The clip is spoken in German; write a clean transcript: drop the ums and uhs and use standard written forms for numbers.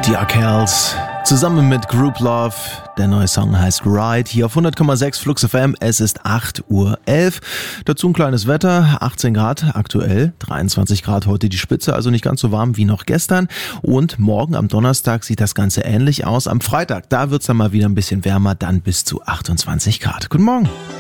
Die Arkells zusammen mit Group Love. Der neue Song heißt Ride. Hier auf 100,6 Flux FM. Es ist 8:11 Uhr. Dazu ein kleines Wetter. 18 Grad aktuell. 23 Grad heute die Spitze. Also nicht ganz so warm wie noch gestern. Und morgen am Donnerstag sieht das Ganze ähnlich aus. Am Freitag, da wird's dann mal wieder ein bisschen wärmer. Dann bis zu 28 Grad. Guten Morgen.